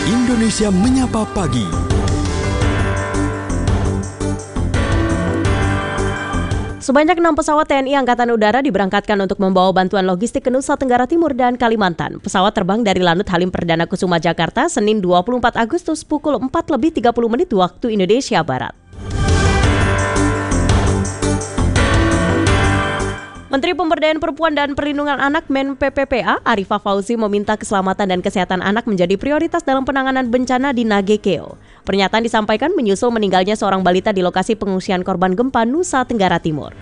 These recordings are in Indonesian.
Indonesia Menyapa Pagi. Sebanyak 6 pesawat TNI Angkatan Udara diberangkatkan untuk membawa bantuan logistik ke Nusa Tenggara Timur dan Kalimantan. Pesawat terbang dari Lanut Halim Perdana Kusuma, Jakarta, Senin 24 Agustus pukul 4:30 waktu Indonesia Barat. Menteri Pemberdayaan Perempuan dan Perlindungan Anak Men-PPPA Arifah Fauzi meminta keselamatan dan kesehatan anak menjadi prioritas dalam penanganan bencana di Nagekeo. Pernyataan disampaikan menyusul meninggalnya seorang balita di lokasi pengungsian korban gempa Nusa Tenggara Timur.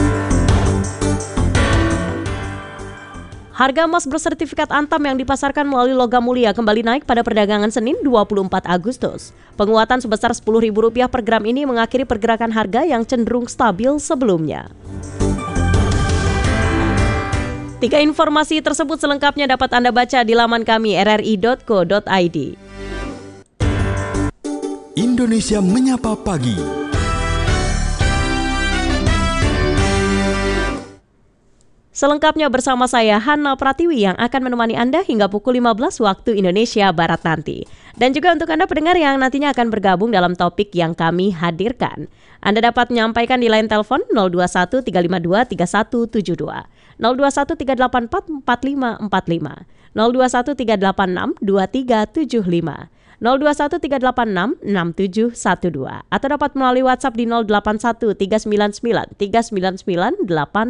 Harga emas bersertifikat Antam yang dipasarkan melalui Logam Mulia kembali naik pada perdagangan Senin 24 Agustus. Penguatan sebesar Rp10.000 per gram ini mengakhiri pergerakan harga yang cenderung stabil sebelumnya. 3 informasi tersebut selengkapnya dapat Anda baca di laman kami rri.co.id. Indonesia Menyapa Pagi. Selengkapnya bersama saya Hana Pratiwi yang akan menemani Anda hingga pukul 15 waktu Indonesia Barat nanti. Dan juga untuk Anda pendengar yang nantinya akan bergabung dalam topik yang kami hadirkan. Anda dapat menyampaikan di line telepon 021 352 3172, 021 384 4545, 021 386 2375, 021 386 6712 atau dapat melalui WhatsApp di 081 399 399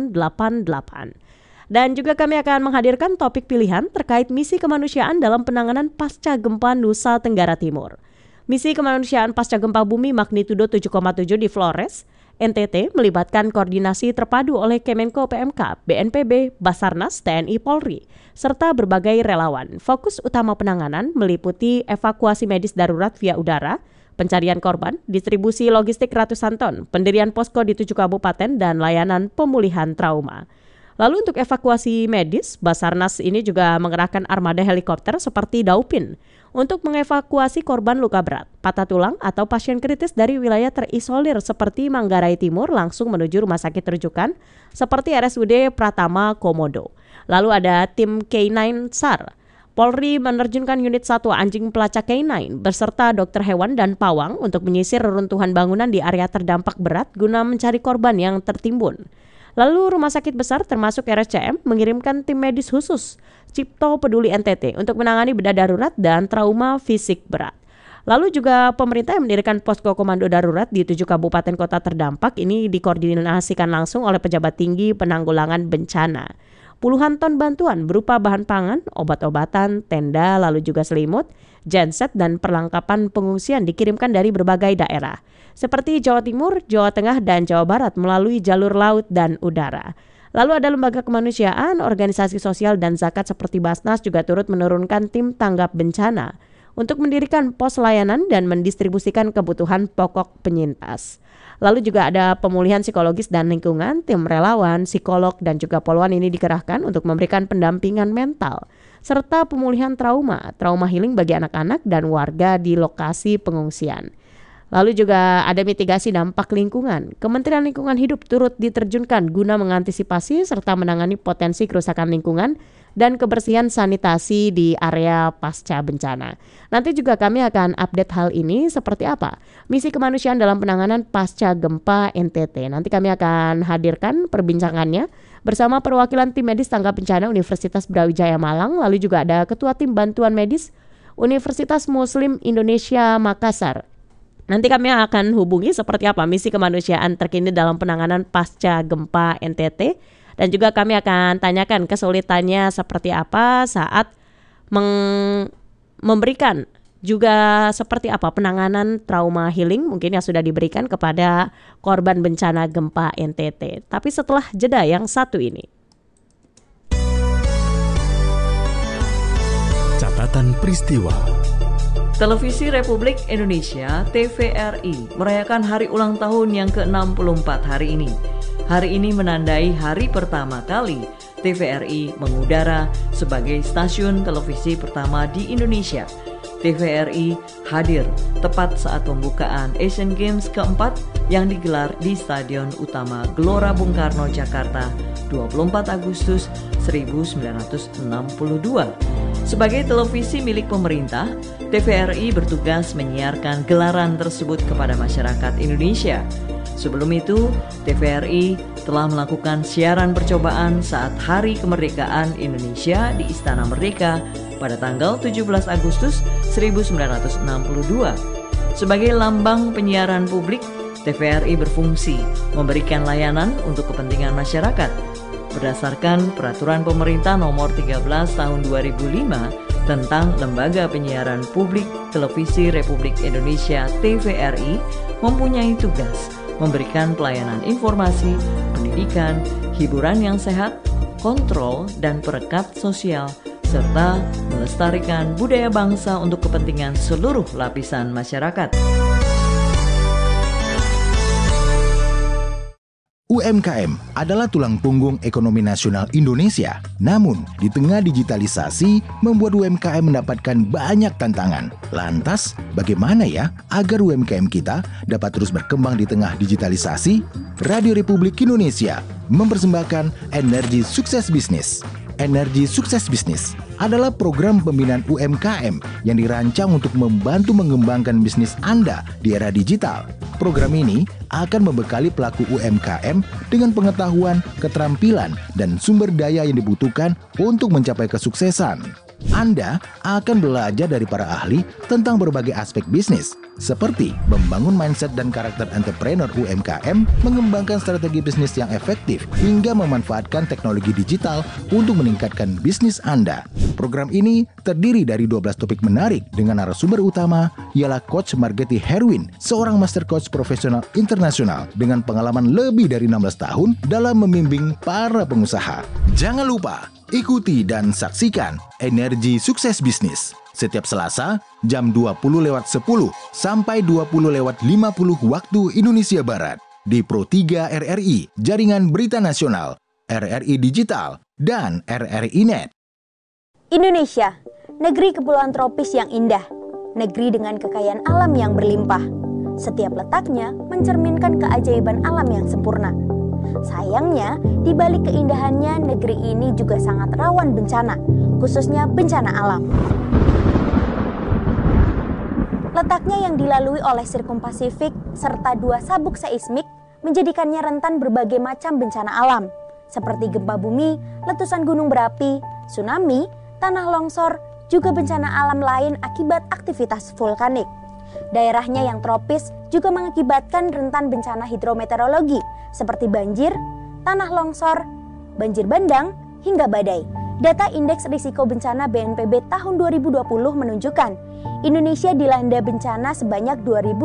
888. Dan juga kami akan menghadirkan topik pilihan terkait misi kemanusiaan dalam penanganan pasca gempa Nusa Tenggara Timur. Misi kemanusiaan pasca gempa bumi magnitudo 7,7 di Flores, NTT melibatkan koordinasi terpadu oleh Kemenko PMK, BNPB, Basarnas, TNI Polri, serta berbagai relawan. Fokus utama penanganan meliputi evakuasi medis darurat via udara, pencarian korban, distribusi logistik ratusan ton, pendirian posko di 7 kabupaten, dan layanan pemulihan trauma. Lalu untuk evakuasi medis, Basarnas ini juga mengerahkan armada helikopter seperti Daupin untuk mengevakuasi korban luka berat, patah tulang atau pasien kritis dari wilayah terisolir seperti Manggarai Timur langsung menuju rumah sakit rujukan seperti RSUD Pratama Komodo. Lalu ada tim K9 SAR. Polri menerjunkan unit satwa anjing pelacak K9 beserta dokter hewan dan pawang untuk menyisir reruntuhan bangunan di area terdampak berat guna mencari korban yang tertimbun. Lalu rumah sakit besar termasuk RSCM mengirimkan tim medis khusus Cipto Peduli NTT untuk menangani bedah darurat dan trauma fisik berat. Lalu juga pemerintah mendirikan posko komando darurat di 7 kabupaten kota terdampak. Ini dikoordinasikan langsung oleh pejabat tinggi penanggulangan bencana. Puluhan ton bantuan berupa bahan pangan, obat-obatan, tenda, lalu juga selimut, genset, dan perlengkapan pengungsian dikirimkan dari berbagai daerah, seperti Jawa Timur, Jawa Tengah, dan Jawa Barat melalui jalur laut dan udara. Lalu ada lembaga kemanusiaan, organisasi sosial, dan zakat seperti Basnas juga turut menurunkan tim tanggap bencana untuk mendirikan pos layanan dan mendistribusikan kebutuhan pokok penyintas. Lalu juga ada pemulihan psikologis dan lingkungan, tim relawan, psikolog, dan juga poluan ini dikerahkan untuk memberikan pendampingan mental, serta pemulihan trauma healing bagi anak-anak dan warga di lokasi pengungsian. Lalu juga ada mitigasi dampak lingkungan. Kementerian Lingkungan Hidup turut diterjunkan guna mengantisipasi serta menangani potensi kerusakan lingkungan dan kebersihan sanitasi di area pasca bencana. Nanti juga kami akan update hal ini seperti apa misi kemanusiaan dalam penanganan pasca gempa NTT. Nanti kami akan hadirkan perbincangannya bersama perwakilan tim medis tanggap bencana Universitas Brawijaya Malang, lalu juga ada Ketua Tim Bantuan Medis Universitas Muslim Indonesia Makassar. Nanti kami akan hubungi seperti apa misi kemanusiaan terkini dalam penanganan pasca gempa NTT. Dan juga kami akan tanyakan kesulitannya seperti apa saat memberikan juga seperti apa penanganan trauma healing mungkin yang sudah diberikan kepada korban bencana gempa NTT. Tapi setelah jeda yang satu ini. Catatan peristiwa. Televisi Republik Indonesia TVRI merayakan hari ulang tahun yang ke-64 hari ini. Hari ini menandai hari pertama kali TVRI mengudara sebagai stasiun televisi pertama di Indonesia. TVRI hadir tepat saat pembukaan Asian Games keempat yang digelar di Stadion Utama Gelora Bung Karno, Jakarta, 24 Agustus 1962. Sebagai televisi milik pemerintah, TVRI bertugas menyiarkan gelaran tersebut kepada masyarakat Indonesia. Sebelum itu, TVRI telah melakukan siaran percobaan saat Hari Kemerdekaan Indonesia di Istana Merdeka pada tanggal 17 Agustus 1962. Sebagai lambang penyiaran publik, TVRI berfungsi memberikan layanan untuk kepentingan masyarakat. Berdasarkan Peraturan Pemerintah Nomor 13 Tahun 2005 tentang Lembaga Penyiaran Publik Televisi Republik Indonesia TVRI mempunyai tugas memberikan pelayanan informasi, pendidikan, hiburan yang sehat, kontrol dan perekat sosial, serta melestarikan budaya bangsa untuk kepentingan seluruh lapisan masyarakat. UMKM adalah tulang punggung ekonomi nasional Indonesia. Namun, di tengah digitalisasi, membuat UMKM mendapatkan banyak tantangan. Lantas, bagaimana ya agar UMKM kita dapat terus berkembang di tengah digitalisasi? Radio Republik Indonesia mempersembahkan Energi Sukses Bisnis. Energi Sukses Bisnis adalah program pembinaan UMKM yang dirancang untuk membantu mengembangkan bisnis Anda di era digital. Program ini akan membekali pelaku UMKM dengan pengetahuan, keterampilan, dan sumber daya yang dibutuhkan untuk mencapai kesuksesan. Anda akan belajar dari para ahli tentang berbagai aspek bisnis, seperti membangun mindset dan karakter entrepreneur UMKM, mengembangkan strategi bisnis yang efektif, hingga memanfaatkan teknologi digital untuk meningkatkan bisnis Anda. Program ini terdiri dari 12 topik menarik dengan narasumber utama ialah Coach Margetti Herwin, seorang master coach profesional internasional dengan pengalaman lebih dari 16 tahun dalam membimbing para pengusaha. Jangan lupa ikuti dan saksikan Energi Sukses Bisnis setiap Selasa jam 20.10 sampai 20.50 waktu Indonesia Barat di Pro 3 RRI, Jaringan Berita Nasional, RRI Digital, dan RRI Net. Indonesia, negeri kepulauan tropis yang indah, negeri dengan kekayaan alam yang berlimpah. Setiap letaknya mencerminkan keajaiban alam yang sempurna. Sayangnya, di balik keindahannya, negeri ini juga sangat rawan bencana, khususnya bencana alam. Letaknya yang dilalui oleh Sirkum Pasifik serta 2 sabuk seismik menjadikannya rentan berbagai macam bencana alam, seperti gempa bumi, letusan gunung berapi, tsunami, tanah longsor, juga bencana alam lain akibat aktivitas vulkanik. Daerahnya yang tropis juga mengakibatkan rentan bencana hidrometeorologi seperti banjir, tanah longsor, banjir bandang, hingga badai. Data Indeks Risiko Bencana BNPB tahun 2020 menunjukkan Indonesia dilanda bencana sebanyak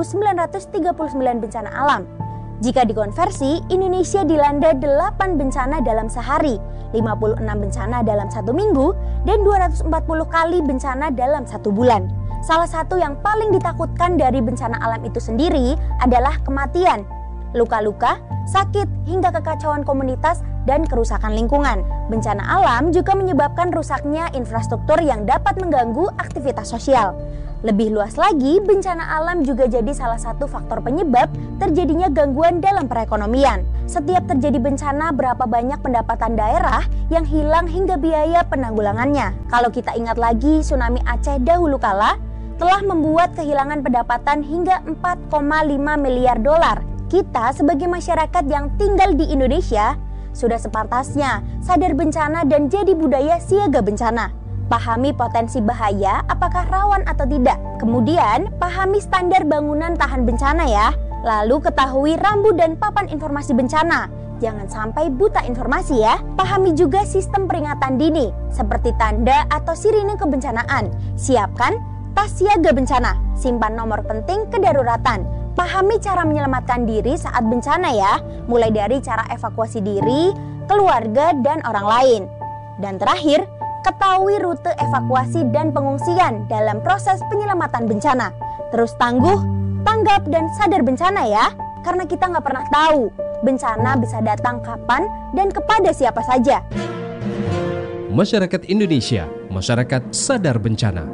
2.939 bencana alam. Jika dikonversi, Indonesia dilanda 8 bencana dalam sehari, 56 bencana dalam 1 minggu, dan 240 kali bencana dalam 1 bulan. Salah satu yang paling ditakutkan dari bencana alam itu sendiri adalah kematian, luka-luka, sakit, hingga kekacauan komunitas dan kerusakan lingkungan. Bencana alam juga menyebabkan rusaknya infrastruktur yang dapat mengganggu aktivitas sosial. Lebih luas lagi, bencana alam juga jadi salah satu faktor penyebab terjadinya gangguan dalam perekonomian. Setiap terjadi bencana, berapa banyak pendapatan daerah yang hilang hingga biaya penanggulangannya. Kalau kita ingat lagi, tsunami Aceh dahulu kala telah membuat kehilangan pendapatan hingga 4,5 miliar dolar. Kita sebagai masyarakat yang tinggal di Indonesia sudah sepantasnya sadar bencana dan jadi budaya siaga bencana. Pahami potensi bahaya, apakah rawan atau tidak. Kemudian, pahami standar bangunan tahan bencana ya. Lalu ketahui rambu dan papan informasi bencana. Jangan sampai buta informasi ya. Pahami juga sistem peringatan dini, seperti tanda atau sirine kebencanaan. Siapkan tas siaga bencana, simpan nomor penting kedaruratan. Pahami cara menyelamatkan diri saat bencana ya, mulai dari cara evakuasi diri, keluarga, dan orang lain. Dan terakhir, ketahui rute evakuasi dan pengungsian dalam proses penyelamatan bencana. Terus tangguh, tanggap, dan sadar bencana ya, karena kita nggak pernah tahu bencana bisa datang kapan dan kepada siapa saja. Masyarakat Indonesia, masyarakat sadar bencana.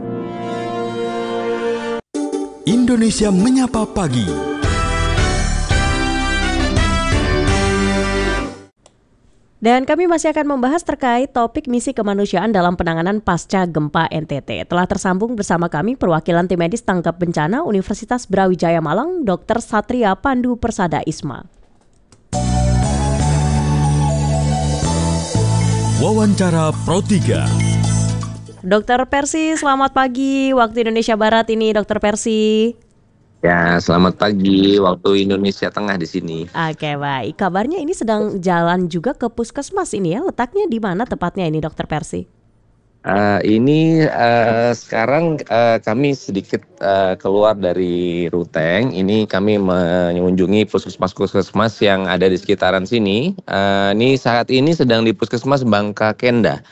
Indonesia Menyapa Pagi. Dan kami masih akan membahas terkait topik misi kemanusiaan dalam penanganan pasca gempa NTT. Telah tersambung bersama kami perwakilan tim medis tanggap bencana Universitas Brawijaya Malang, Dr. Satria Pandu Persada Isma. Wawancara Pro 3. Dr. Persi, selamat pagi waktu Indonesia Barat ini, Dr. Persi. Ya, selamat pagi waktu Indonesia Tengah di sini. Oke, baik. Kabarnya ini sedang jalan juga ke puskesmas ini ya. Letaknya di mana tepatnya ini, Dr. Persi? Sekarang kami sedikit keluar dari Ruteng. Ini kami mengunjungi puskesmas yang ada di sekitaran sini. Ini saat ini sedang di Puskesmas Bangka Kenda.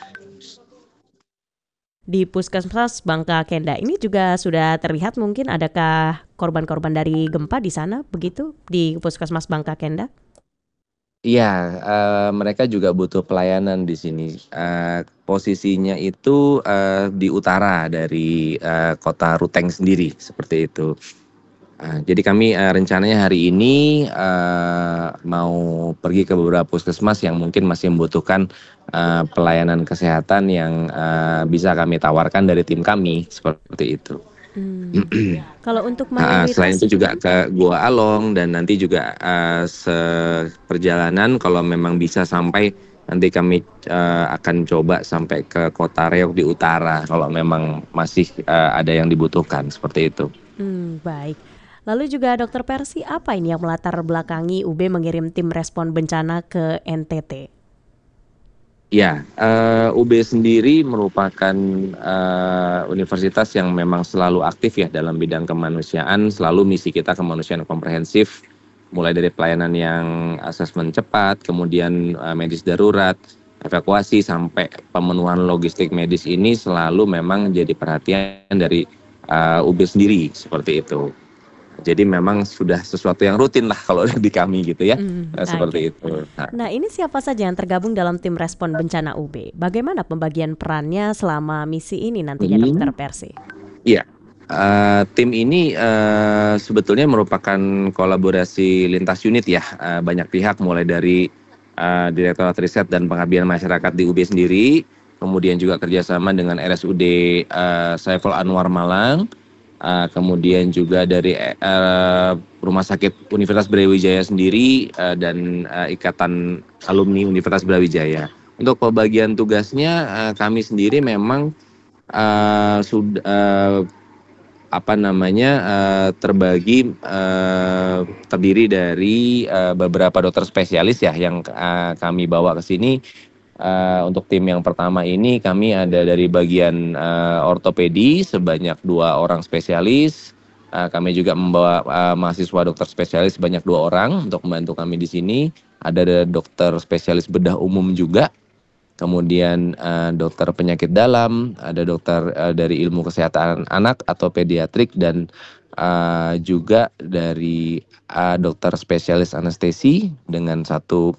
Di Puskesmas Bangka Kenda ini juga sudah terlihat mungkin adakah korban-korban dari gempa di sana begitu di Puskesmas Bangka Kenda? Iya, mereka juga butuh pelayanan di sini. Posisinya itu di utara dari kota Ruteng sendiri, seperti itu. Jadi kami rencananya hari ini mau pergi ke beberapa puskesmas yang mungkin masih membutuhkan pelayanan kesehatan yang bisa kami tawarkan dari tim kami, seperti itu. Kalau untuk mayoritas Selain itu juga ke Gua Along dan nanti juga seperjalanan kalau memang bisa sampai nanti kami akan coba sampai ke Kota Reog di utara kalau memang masih ada yang dibutuhkan, seperti itu. Baik. Lalu juga Dr. Persi, apa ini yang melatar belakangi UB mengirim tim respon bencana ke NTT? Ya, UB sendiri merupakan universitas yang memang selalu aktif ya dalam bidang kemanusiaan. Selalu misi kita kemanusiaan komprehensif, mulai dari pelayanan yang asesmen cepat, kemudian medis darurat, evakuasi, sampai pemenuhan logistik medis ini selalu memang jadi perhatian dari UB sendiri, seperti itu. Jadi memang sudah sesuatu yang rutin lah kalau di kami gitu ya, seperti itu. Nah, ini siapa saja yang tergabung dalam tim respon bencana UB? Bagaimana pembagian perannya selama misi ini nantinya, Dr. Persi? Iya, tim ini sebetulnya merupakan kolaborasi lintas unit ya, banyak pihak mulai dari Direktorat Riset dan Pengabdian Masyarakat di UB sendiri, kemudian juga kerjasama dengan RSUD Saiful Anwar Malang. Kemudian juga dari Rumah Sakit Universitas Brawijaya sendiri dan Ikatan Alumni Universitas Brawijaya. Untuk pembagian tugasnya kami sendiri memang sudah terbagi terdiri dari beberapa dokter spesialis ya yang kami bawa ke sini. Untuk tim yang pertama ini kami ada dari bagian ortopedi sebanyak 2 orang spesialis. Kami juga membawa mahasiswa dokter spesialis sebanyak 2 orang untuk membantu kami di sini. Ada dokter spesialis bedah umum juga. Kemudian dokter penyakit dalam, ada dokter dari ilmu kesehatan anak atau pediatrik, dan juga dari dokter spesialis anestesi dengan satu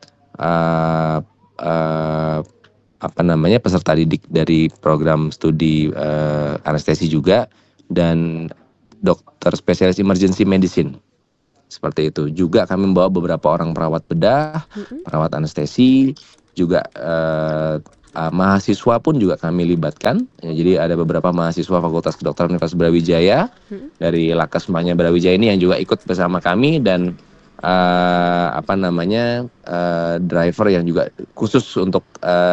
peserta didik dari program studi anestesi juga, dan dokter spesialis emergency medicine, seperti itu. Juga kami membawa beberapa orang perawat bedah, perawat anestesi, juga mahasiswa pun juga kami libatkan. Ya, jadi ada beberapa mahasiswa Fakultas Kedokteran Universitas Brawijaya dari Lakas Brawijaya ini yang juga ikut bersama kami, dan driver yang juga khusus untuk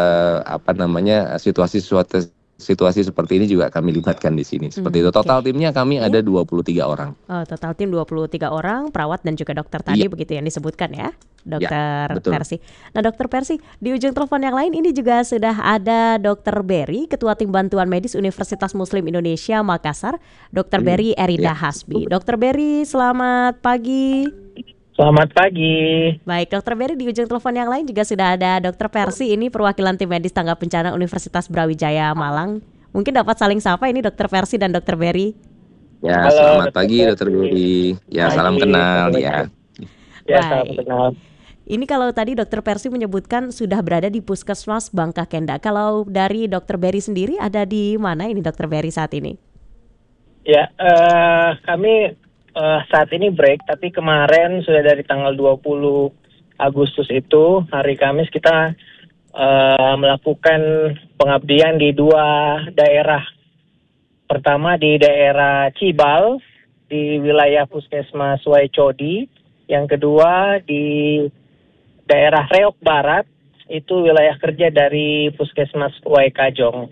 situasi seperti ini juga kami libatkan di sini. Seperti itu. Total timnya kami ada 23 orang. Oh, total tim 23 orang, perawat dan juga dokter tadi begitu yang disebutkan ya, Dokter Persi. Nah, Dokter Persi, di ujung telepon yang lain ini juga sudah ada Dokter Berry, Ketua Tim Bantuan Medis Universitas Muslim Indonesia Makassar, Dokter Berry Erida Hasbi. Dokter Berry, selamat pagi. Selamat pagi. Baik, Dokter Berry, di ujung telepon yang lain juga sudah ada Dokter Persi, ini perwakilan tim medis tanggap bencana Universitas Brawijaya Malang. Mungkin dapat saling sapa ini Dokter Persi dan Dokter Berry. Ya, halo, selamat pagi Dokter Berry. Ya, salam kenal ya. Ya, salam kenal. Ini kalau tadi Dokter Persi menyebutkan sudah berada di Puskesmas Bangka Kenda. Kalau dari Dokter Berry sendiri ada di mana ini Dokter Berry saat ini? Ya, kami saat ini break, tapi kemarin sudah dari tanggal 20 Agustus itu hari Kamis kita melakukan pengabdian di 2 daerah. Pertama di daerah Cibal di wilayah Puskesmas Waicodi, yang kedua di daerah Reok Barat, itu wilayah kerja dari Puskesmas Waikajong.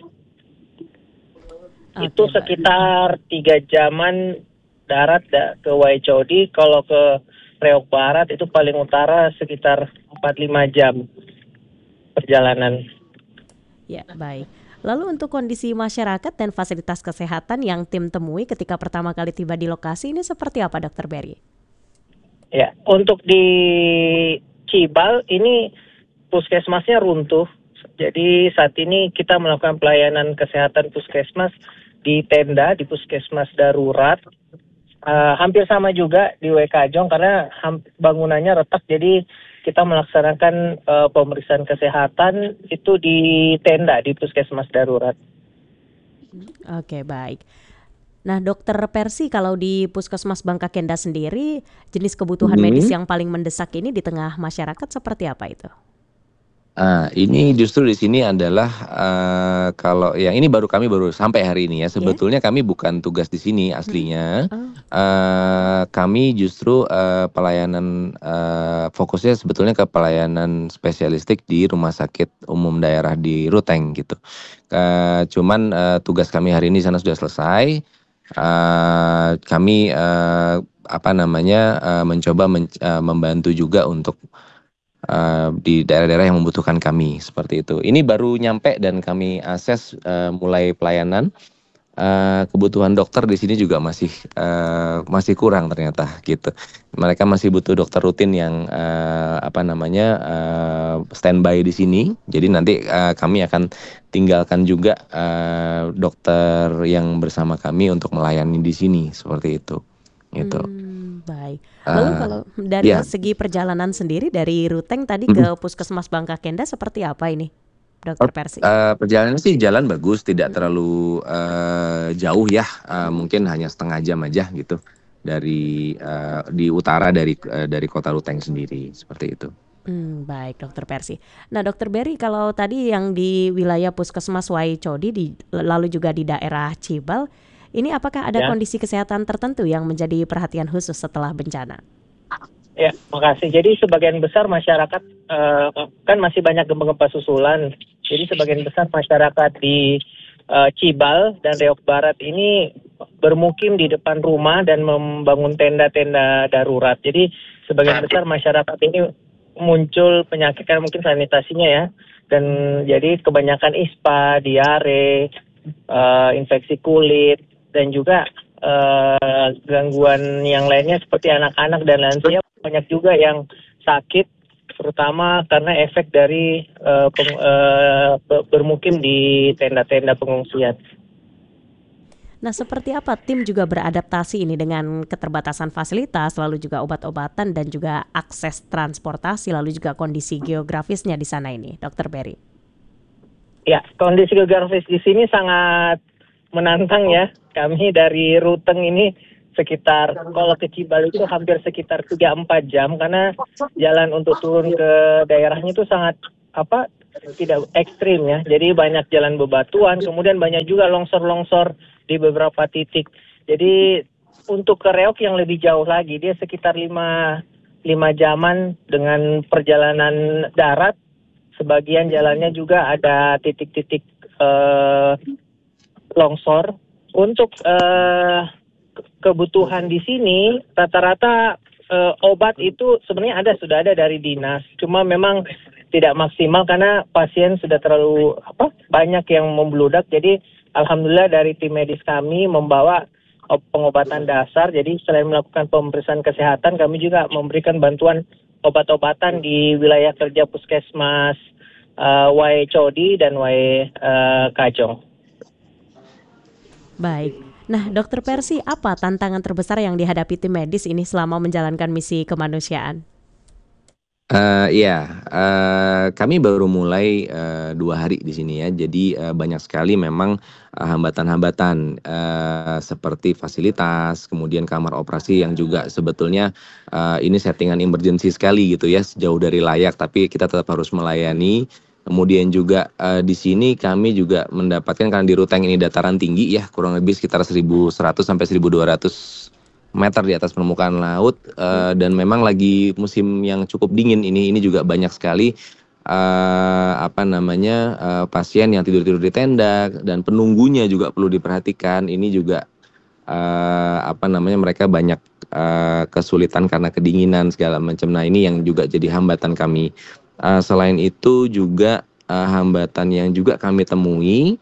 Itu sekitar 3 jaman darat ke Waicodi. Kalau ke Reok Barat itu paling utara sekitar 4-5 jam perjalanan. Ya, baik. Lalu untuk kondisi masyarakat dan fasilitas kesehatan yang tim temui ketika pertama kali tiba di lokasi ini seperti apa, Dr. Berry? Ya, untuk di Cibal ini puskesmasnya runtuh. Jadi saat ini kita melakukan pelayanan kesehatan puskesmas di tenda, di puskesmas darurat. Hampir sama juga di Waikajong karena bangunannya retak, jadi kita melaksanakan pemeriksaan kesehatan itu di tenda, di puskesmas darurat. Oke, baik. Nah, Dokter Persi, kalau di Puskesmas Bangkakenda sendiri, jenis kebutuhan medis yang paling mendesak ini di tengah masyarakat seperti apa itu? Ini justru di sini adalah kalau yang ini kami baru sampai hari ini ya. Sebetulnya kami bukan tugas di sini aslinya. Kami justru pelayanan fokusnya sebetulnya ke pelayanan spesialistik di Rumah Sakit Umum Daerah di Ruteng gitu. Cuman tugas kami hari ini sana sudah selesai. Kami mencoba membantu juga untuk di daerah-daerah yang membutuhkan kami seperti itu. Ini baru nyampe dan kami akses mulai pelayanan. Kebutuhan dokter di sini juga masih kurang ternyata gitu. Mereka masih butuh dokter rutin yang standby di sini. Jadi nanti kami akan tinggalkan juga dokter yang bersama kami untuk melayani di sini seperti itu. Gitu. Baik. Lalu kalau dari segi perjalanan sendiri dari Ruteng tadi ke Puskesmas Bangkakenda seperti apa ini, Dokter Persi? Perjalanannya sih jalan bagus, tidak terlalu jauh ya, mungkin hanya setengah jam aja gitu dari di utara dari kota Ruteng sendiri seperti itu. Baik, Dokter Persi. Nah, Dokter Berry, kalau tadi yang di wilayah Puskesmas Waicodi lalu juga di daerah Cibal, ini apakah ada kondisi kesehatan tertentu yang menjadi perhatian khusus setelah bencana? Ya, makasih. Jadi sebagian besar masyarakat kan masih banyak gempa-gempa susulan. Jadi sebagian besar masyarakat di Cibal dan Reok Barat ini bermukim di depan rumah dan membangun tenda-tenda darurat. Jadi sebagian besar masyarakat ini muncul penyakit karena mungkin sanitasinya ya. Dan jadi kebanyakan ispa, diare, infeksi kulit, dan juga gangguan yang lainnya seperti anak-anak dan lansia. Banyak juga yang sakit, terutama karena efek dari bermukim di tenda-tenda pengungsian. Nah, seperti apa tim juga beradaptasi ini dengan keterbatasan fasilitas, lalu juga obat-obatan dan juga akses transportasi, lalu juga kondisi geografisnya di sana ini, Dokter Berry? Ya, kondisi geografis di sini sangat menantang ya. Kami dari Ruteng ini sekitar, kalau ke Cibal itu hampir sekitar 3-4 jam karena jalan untuk turun ke daerahnya itu sangat tidak ekstrim ya. Jadi banyak jalan bebatuan, kemudian banyak juga longsor-longsor di beberapa titik. Jadi untuk ke Reok yang lebih jauh lagi, dia sekitar 5 jaman dengan perjalanan darat. Sebagian jalannya juga ada titik-titik longsor. Untuk kebutuhan di sini rata-rata obat itu sebenarnya sudah ada dari dinas, cuma memang tidak maksimal karena pasien sudah terlalu banyak yang membludak. Jadi alhamdulillah dari tim medis kami membawa pengobatan dasar. Jadi selain melakukan pemeriksaan kesehatan, kami juga memberikan bantuan obat-obatan di wilayah kerja Puskesmas Waicodi dan Waikajong. Baik. Nah, Dokter Persi, apa tantangan terbesar yang dihadapi tim medis ini selama menjalankan misi kemanusiaan? Kami baru mulai 2 hari di sini ya. Jadi banyak sekali memang hambatan-hambatan seperti fasilitas, kemudian kamar operasi yang juga sebetulnya ini settingan emergency sekali gitu ya, jauh dari layak, tapi kita tetap harus melayani. Kemudian juga di sini kami juga mendapatkan, karena di Ruteng ini dataran tinggi ya, kurang lebih sekitar 1.100 sampai 1.200 meter di atas permukaan laut, dan memang lagi musim yang cukup dingin ini juga banyak sekali pasien yang tidur di tenda, dan penunggunya juga perlu diperhatikan. Ini juga mereka banyak kesulitan karena kedinginan segala macam. Nah, ini yang juga jadi hambatan kami. Selain itu juga hambatan yang juga kami temui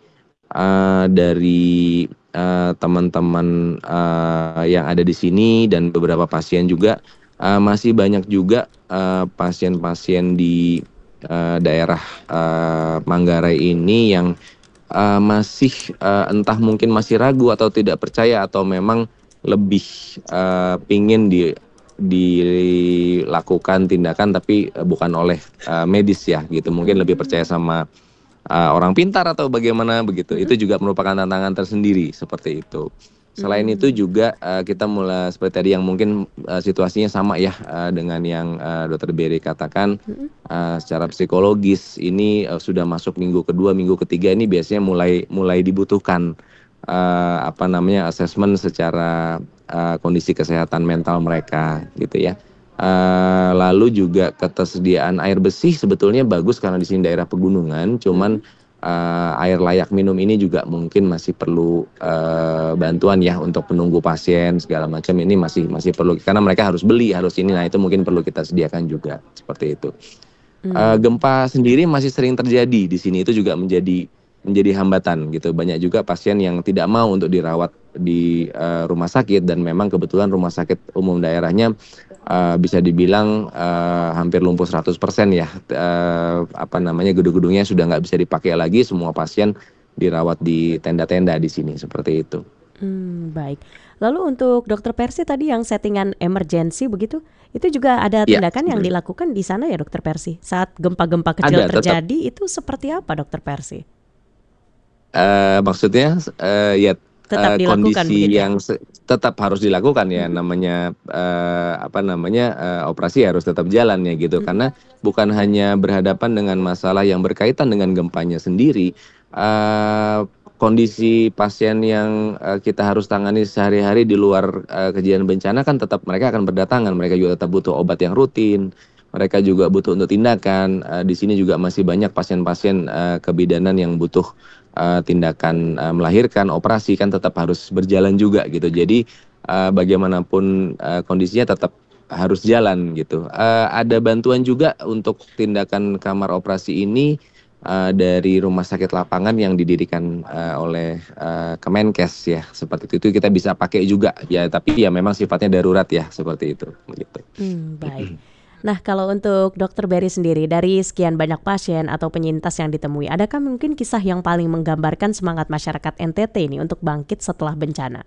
dari teman-teman yang ada di sini dan beberapa pasien juga, masih banyak juga pasien-pasien di daerah Manggarai ini yang masih entah mungkin masih ragu atau tidak percaya, atau memang lebih pingin dilakukan tindakan tapi bukan oleh medis ya gitu, mungkin lebih percaya sama orang pintar atau bagaimana begitu. Itu juga merupakan tantangan tersendiri seperti itu. Selain itu juga kita mulai seperti tadi yang mungkin situasinya sama ya dengan yang Dokter Berry katakan, secara psikologis ini sudah masuk minggu kedua, minggu ketiga ini biasanya mulai dibutuhkan asesmen secara kondisi kesehatan mental mereka gitu ya. Lalu juga ketersediaan air bersih sebetulnya bagus karena di sini daerah pegunungan, cuman air layak minum ini juga mungkin masih perlu bantuan ya untuk penunggu pasien segala macam. Ini masih perlu, karena mereka harus beli, harus ini. Nah, itu mungkin perlu kita sediakan juga seperti itu. Gempa sendiri masih sering terjadi di sini, itu juga menjadi hambatan gitu. Banyak juga pasien yang tidak mau untuk dirawat di rumah sakit, dan memang kebetulan rumah sakit umum daerahnya bisa dibilang hampir lumpuh 100% ya. Gedung-gedungnya sudah nggak bisa dipakai lagi, semua pasien dirawat di tenda-tenda di sini seperti itu. Baik. Lalu untuk Dokter Persi tadi yang settingan emergency begitu, itu juga ada tindakan yang dilakukan di sana ya Dokter Persi? Saat gempa-gempa kecil terjadi itu seperti apa Dokter Persi? Maksudnya tetap kondisi yang tetap harus dilakukan ya, namanya operasi harus tetap jalan ya gitu, karena bukan hanya berhadapan dengan masalah yang berkaitan dengan gempanya sendiri, kondisi pasien yang kita harus tangani sehari-hari di luar kejadian bencana kan tetap mereka akan berdatangan, mereka juga tetap butuh obat yang rutin, mereka juga butuh untuk tindakan. Di sini juga masih banyak pasien-pasien kebidanan yang butuh tindakan melahirkan, operasi kan tetap harus berjalan juga gitu. Jadi bagaimanapun kondisinya tetap harus jalan gitu. Ada bantuan juga untuk tindakan kamar operasi ini dari rumah sakit lapangan yang didirikan oleh Kemenkes ya, seperti itu kita bisa pakai juga ya, tapi ya memang sifatnya darurat ya, seperti itu gitu. Baik. Nah, kalau untuk Dokter Berry sendiri, dari sekian banyak pasien atau penyintas yang ditemui, adakah mungkin kisah yang paling menggambarkan semangat masyarakat NTT ini untuk bangkit setelah bencana?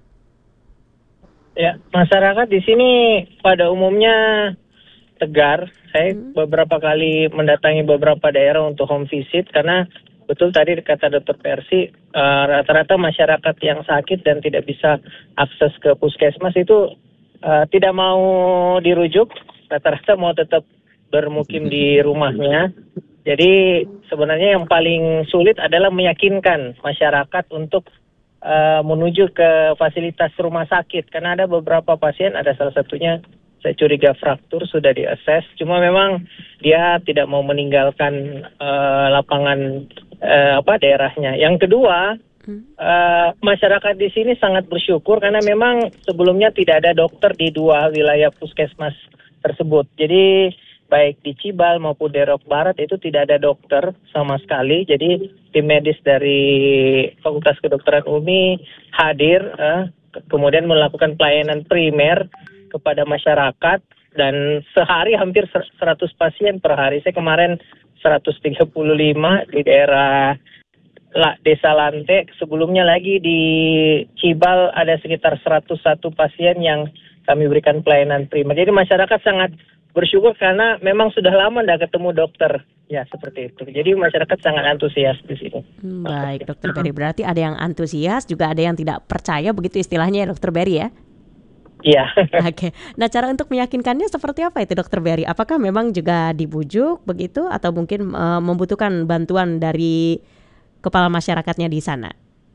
Ya, masyarakat di sini pada umumnya tegar. Saya beberapa kali mendatangi beberapa daerah untuk home visit, karena betul tadi kata Dokter Persi, rata-rata masyarakat yang sakit dan tidak bisa akses ke puskesmas itu tidak mau dirujuk, rata-rata mau tetap bermukim di rumahnya. Jadi sebenarnya yang paling sulit adalah meyakinkan masyarakat untuk menuju ke fasilitas rumah sakit, karena ada beberapa pasien, ada salah satunya saya curiga fraktur, sudah diakses, cuma memang dia tidak mau meninggalkan lapangan daerahnya. Yang kedua, masyarakat di sini sangat bersyukur karena memang sebelumnya tidak ada dokter di dua wilayah puskesmas tersebut. Jadi baik di Cibal maupun Depok Barat itu tidak ada dokter sama sekali. Jadi tim medis dari Fakultas Kedokteran UMI hadir, kemudian melakukan pelayanan primer kepada masyarakat, dan sehari hampir 100 pasien per hari. Saya kemarin 135 di daerah Desa Lante, sebelumnya lagi di Cibal ada sekitar 101 pasien yang kami berikan pelayanan primer. Jadi masyarakat sangat bersyukur karena memang sudah lama tidak ketemu dokter. Ya, seperti itu. Jadi masyarakat sangat antusias di sini. Baik, Dokter Berry. Berarti ada yang antusias, juga ada yang tidak percaya, begitu istilahnya ya, Dokter Berry ya? Iya. Oke. Nah, cara untuk meyakinkannya seperti apa itu, Dokter Berry? Apakah memang juga dibujuk begitu, atau mungkin membutuhkan bantuan dari kepala masyarakatnya di sana?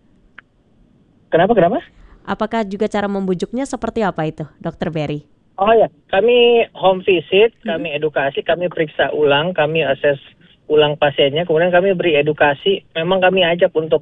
Kenapa? Apakah juga cara membujuknya seperti apa itu, Dokter Berry? Oh ya, kami home visit, kami edukasi, kami periksa ulang, kami akses ulang pasiennya, kemudian kami beri edukasi. Memang kami ajak untuk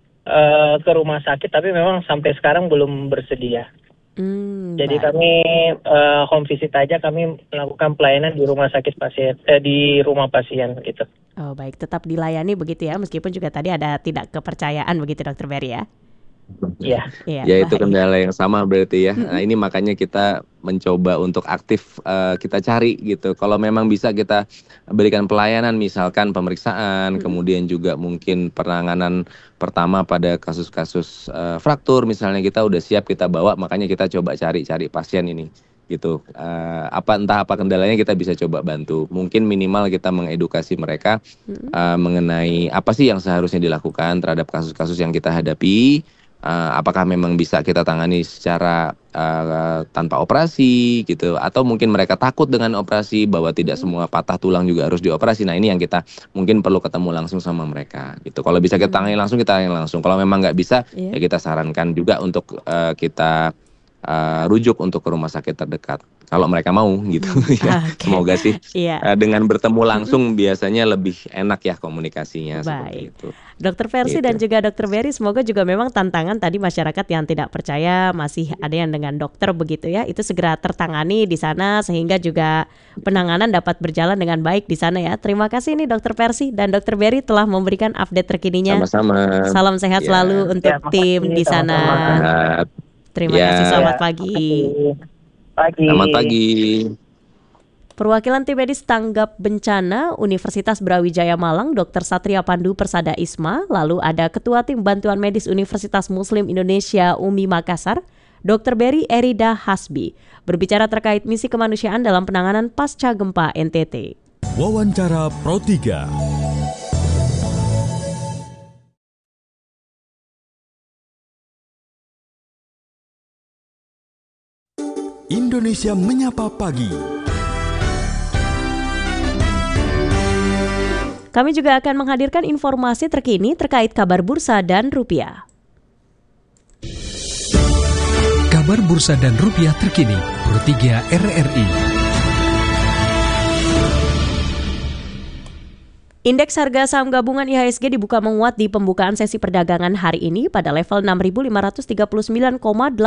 ke rumah sakit, tapi memang sampai sekarang belum bersedia. Jadi kami home visit aja, kami melakukan pelayanan di rumah sakit pasien, di rumah pasien gitu. Oh baik, tetap dilayani begitu ya, meskipun juga tadi ada tidak kepercayaan begitu, Dokter Berry ya? Iya. Ya itu kendala yang sama berarti ya. Nah, ini makanya kita mencoba untuk aktif kita cari gitu. Kalau memang bisa kita berikan pelayanan, misalkan pemeriksaan, kemudian juga mungkin penanganan pertama pada kasus-kasus fraktur misalnya, kita udah siap kita bawa, makanya kita coba cari pasien ini gitu. Entah apa kendalanya, kita bisa coba bantu. Mungkin minimal kita mengedukasi mereka mengenai apa sih yang seharusnya dilakukan terhadap kasus-kasus yang kita hadapi. Apakah memang bisa kita tangani secara tanpa operasi gitu, atau mungkin mereka takut dengan operasi, bahwa tidak semua patah tulang juga harus dioperasi. Nah, ini yang kita mungkin perlu ketemu langsung sama mereka gitu. Kalau bisa kita tangani langsung, kita tangani langsung. Kalau memang nggak bisa, ya kita sarankan juga untuk kita rujuk untuk ke rumah sakit terdekat kalau mereka mau gitu. Ya. Okay. Semoga sih dengan bertemu langsung biasanya lebih enak ya komunikasinya. Baik. Seperti itu. Dokter Versi dan juga Dokter Berry, semoga juga memang tantangan tadi masyarakat yang tidak percaya, masih ada yang dengan dokter begitu ya, itu segera tertangani di sana sehingga juga penanganan dapat berjalan dengan baik di sana ya. Terima kasih nih Dokter Versi dan Dokter Berry telah memberikan update terkininya. Sama-sama. Salam sehat selalu untuk tim di sana. Terima kasih, selamat pagi. Selamat pagi. Perwakilan tim medis tanggap bencana Universitas Brawijaya Malang, Dr. Satria Pandu Persada Isma, lalu ada Ketua Tim Bantuan Medis Universitas Muslim Indonesia UMI Makassar, Dr. Berry Erida Hasbi, berbicara terkait misi kemanusiaan dalam penanganan pasca gempa NTT. Wawancara Pro 3. Indonesia Menyapa Pagi. Kami juga akan menghadirkan informasi terkini terkait kabar bursa dan rupiah. Kabar bursa dan rupiah terkini, Pro 3 RRI. Indeks harga saham gabungan IHSG dibuka menguat di pembukaan sesi perdagangan hari ini pada level 6.539,84.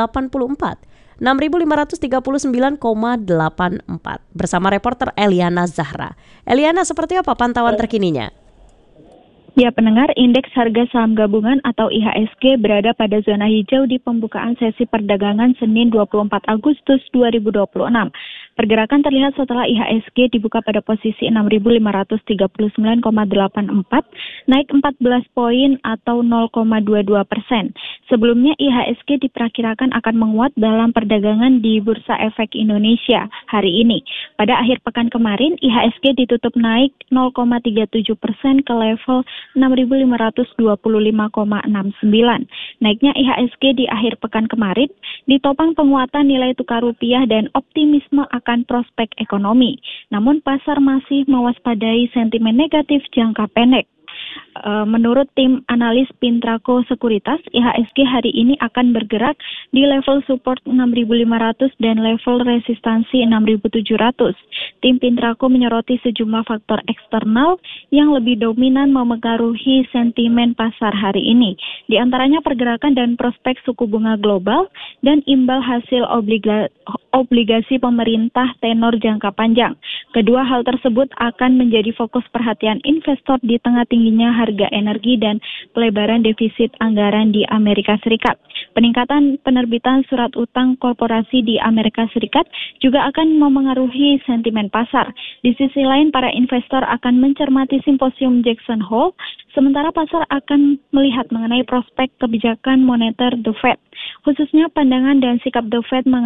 6.539,84 bersama reporter Eliana Zahra. Eliana, seperti apa pantauan terkininya? Ya, pendengar, indeks harga saham gabungan atau IHSG berada pada zona hijau di pembukaan sesi perdagangan Senin 24 Agustus 2026. Pergerakan terlihat setelah IHSG dibuka pada posisi 6.539,84, naik 14 poin atau 0,22%. Sebelumnya IHSG diperkirakan akan menguat dalam perdagangan di Bursa Efek Indonesia hari ini. Pada akhir pekan kemarin, IHSG ditutup naik 0,37% ke level 6.525,69. Naiknya IHSG di akhir pekan kemarin ditopang penguatan nilai tukar rupiah dan optimisme akan prospek ekonomi. Namun pasar masih mewaspadai sentimen negatif jangka pendek. Menurut tim analis Pintraco Sekuritas, IHSG hari ini akan bergerak di level support 6.500 dan level resistansi 6.700. Tim Pintraco menyoroti sejumlah faktor eksternal yang lebih dominan memengaruhi sentimen pasar hari ini. Di antaranya pergerakan dan prospek suku bunga global dan imbal hasil obligasi pemerintah tenor jangka panjang. Kedua hal tersebut akan menjadi fokus perhatian investor di tengah tingginya harga energi dan pelebaran defisit anggaran di Amerika Serikat. Peningkatan penerbitan surat utang korporasi di Amerika Serikat juga akan memengaruhi sentimen pasar. Di sisi lain, para investor akan mencermati simposium Jackson Hole, sementara pasar akan melihat mengenai prospek kebijakan moneter The Fed, khususnya pandangan dan sikap The Fed mengenai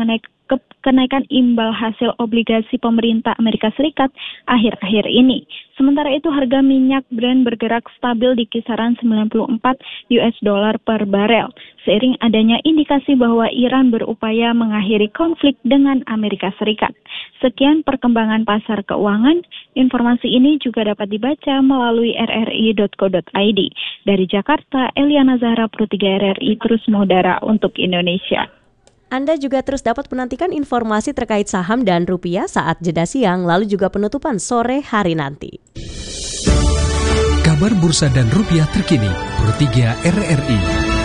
kenaikan imbal hasil obligasi pemerintah Amerika Serikat akhir-akhir ini. Sementara itu harga minyak Brent bergerak stabil di kisaran 94 US dollar per barel, seiring adanya indikasi bahwa Iran berupaya mengakhiri konflik dengan Amerika Serikat. Sekian perkembangan pasar keuangan. Informasi ini juga dapat dibaca melalui rri.co.id. Dari Jakarta, Eliana Zahra, Pro 3 RRI, terus mengudara untuk Indonesia. Anda juga terus dapat menantikan informasi terkait saham dan rupiah saat jeda siang, lalu juga penutupan sore hari nanti. Kabar bursa dan rupiah terkini, Pro 3 RRI.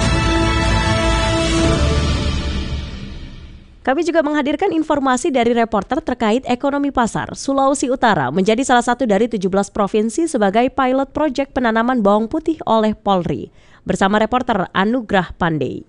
Kami juga menghadirkan informasi dari reporter terkait ekonomi pasar. Sulawesi Utara menjadi salah satu dari 17 provinsi sebagai pilot project penanaman bawang putih oleh Polri. Bersama reporter Anugrah Pandey.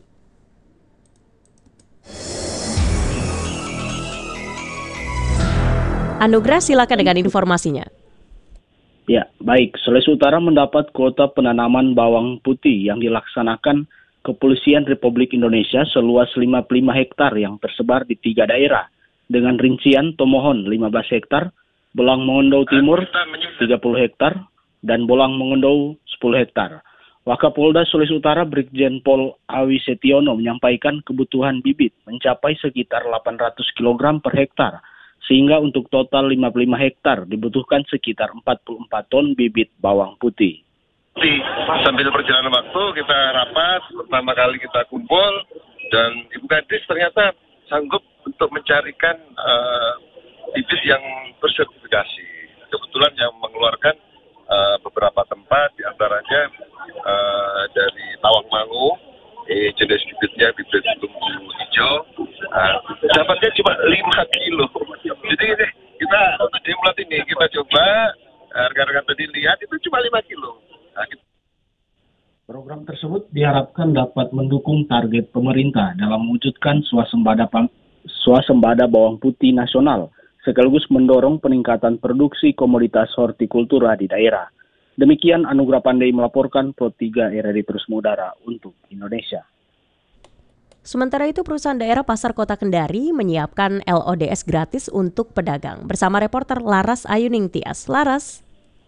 Anugrah, silakan dengan informasinya. Ya, baik. Sulawesi Utara mendapat kuota penanaman bawang putih yang dilaksanakan Kepolisian Republik Indonesia seluas 55 hektar yang tersebar di 3 daerah dengan rincian Tomohon 15 hektar, Bolang Mongondo Timur 30 hektar, dan Bolang Mongondo 10 hektar. Wakapolda Sulawesi Utara Brigjen Pol Awi Setiono menyampaikan kebutuhan bibit mencapai sekitar 800 kg per hektar, sehingga untuk total 55 hektar dibutuhkan sekitar 44 ton bibit bawang putih. Sambil perjalanan waktu kita rapat, pertama kali kita kumpul, dan Ibu Kadis ternyata sanggup untuk mencarikan bibit yang bersertifikasi. Kebetulan yang mengeluarkan beberapa tempat, diantaranya dari Tawangmangu, jenis bibitnya bibit tumbuh hijau, dapatnya cuma 5 kilo. Jadi kita untuk dimulat ini kita coba, rekan-rekan tadi lihat itu cuma 5 kilo. Program tersebut diharapkan dapat mendukung target pemerintah dalam mewujudkan swasembada bawang putih nasional, sekaligus mendorong peningkatan produksi komoditas hortikultura di daerah. Demikian Anugrah Pandey melaporkan Pro 3 RRI terus mengudara untuk Indonesia. Sementara itu, perusahaan daerah Pasar Kota Kendari menyiapkan LODS gratis untuk pedagang. Bersama reporter Laras Ayuning Tias. Laras.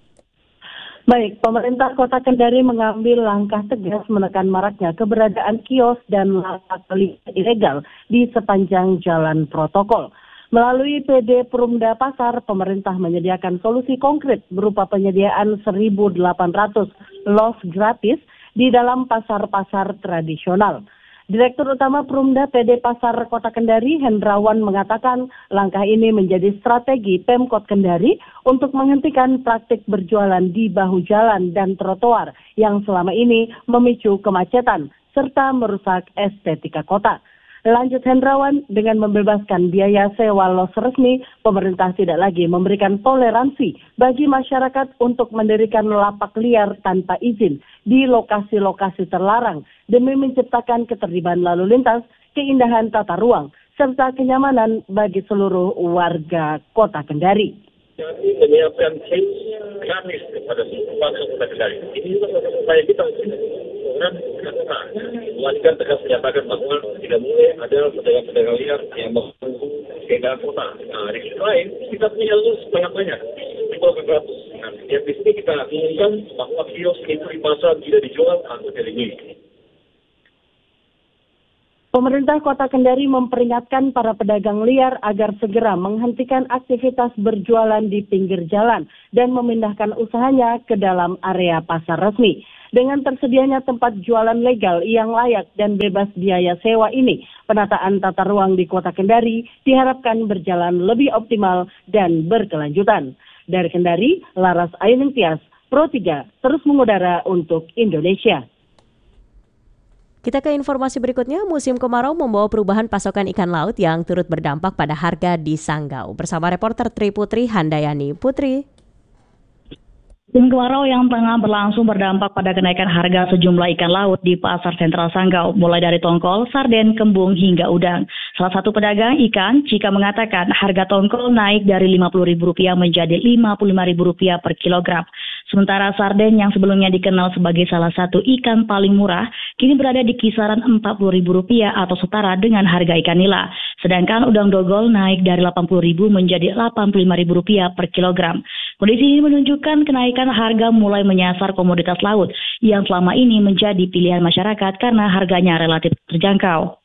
Baik, pemerintah Kota Kendari mengambil langkah tegas menekan maraknya keberadaan kios dan lapak ilegal di sepanjang jalan protokol. Melalui PD Perumda Pasar, pemerintah menyediakan solusi konkret berupa penyediaan 1.800 los gratis di dalam pasar-pasar tradisional. Direktur Utama Perumda PD Pasar Kota Kendari, Hendrawan, mengatakan langkah ini menjadi strategi Pemkot Kendari untuk menghentikan praktik berjualan di bahu jalan dan trotoar yang selama ini memicu kemacetan serta merusak estetika kota. Lanjut Hendrawan, dengan membebaskan biaya sewa los resmi, pemerintah tidak lagi memberikan toleransi bagi masyarakat untuk mendirikan lapak liar tanpa izin di lokasi-lokasi terlarang demi menciptakan ketertiban lalu lintas, keindahan tata ruang, serta kenyamanan bagi seluruh warga Kota Kendari. Jadi menyiapkan change gratis kepada seluruh warga Kota Kendari. Ini juga supaya kita orang melakukan tegas menyatakan bahwa tidak boleh ada pedagang-pedagang liar yang mengganggu keindahan kota. Nah, di sisi lain kita punya lulus sangat banyak, 500. Nah, yang di sini kita umumkan bahwa kios itu di pasar tidak dijual atau tidak dimiliki. Pemerintah Kota Kendari memperingatkan para pedagang liar agar segera menghentikan aktivitas berjualan di pinggir jalan dan memindahkan usahanya ke dalam area pasar resmi. Dengan tersedianya tempat jualan legal yang layak dan bebas biaya sewa ini, penataan tata ruang di Kota Kendari diharapkan berjalan lebih optimal dan berkelanjutan. Dari Kendari, Laras Ayuning Tias, Pro 3, terus mengudara untuk Indonesia. Kita ke informasi berikutnya. Musim kemarau membawa perubahan pasokan ikan laut yang turut berdampak pada harga di Sanggau. Bersama reporter Tri Putri Handayani. Putri. Musim kemarau yang tengah berlangsung berdampak pada kenaikan harga sejumlah ikan laut di Pasar Sentral Sanggau, mulai dari tongkol, sarden, kembung, hingga udang. Salah satu pedagang ikan, Cika, mengatakan harga tongkol naik dari Rp50.000 menjadi Rp55.000 per kilogram. Sementara sarden yang sebelumnya dikenal sebagai salah satu ikan paling murah, kini berada di kisaran Rp40.000 atau setara dengan harga ikan nila. Sedangkan udang dogol naik dari Rp80.000 menjadi Rp85.000 per kilogram. Kondisi ini menunjukkan kenaikan harga mulai menyasar komoditas laut yang selama ini menjadi pilihan masyarakat karena harganya relatif terjangkau.